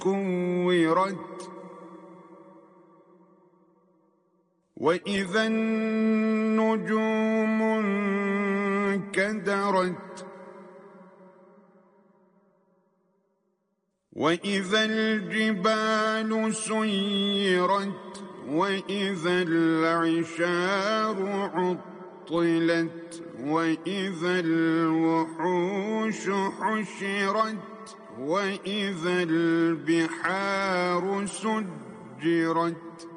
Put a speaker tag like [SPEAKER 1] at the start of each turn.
[SPEAKER 1] كورت وإذا النجوم انكدرت وإذا الجبال سيرت وإذا العشار عطلت وإذا الوحوش حشرت وإذا البحار سجرت